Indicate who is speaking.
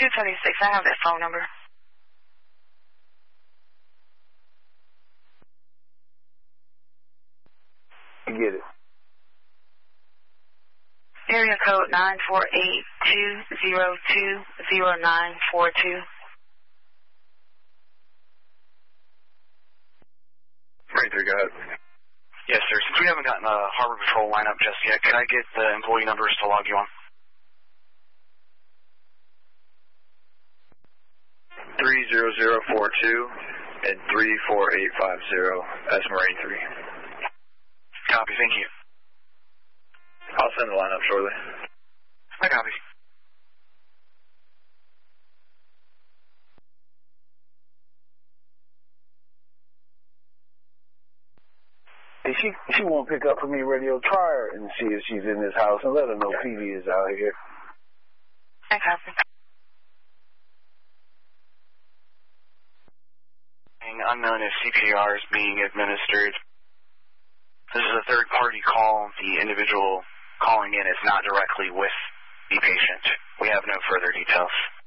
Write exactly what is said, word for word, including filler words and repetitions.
Speaker 1: two twenty-six, I have that phone number.
Speaker 2: Get it.
Speaker 1: Area code nine four eight two zero two zero nine four two.
Speaker 3: Right there, go ahead. Yes, sir. Since we haven't gotten a Harbor Patrol lineup just yet, could I get the employee numbers to log you on?
Speaker 2: three zero zero four two and three four eight five zero. That's Marine three.
Speaker 3: Copy, thank you.
Speaker 2: I'll send the lineup shortly.
Speaker 3: I copy.
Speaker 2: Hey, she she won't pick up for me radio. Try her and see if she's in this house and let her know P D is out here.
Speaker 1: I copy.
Speaker 3: Unknown if C P R is being administered. This is a third-party call. The individual calling in is not directly with the patient. We have no further details.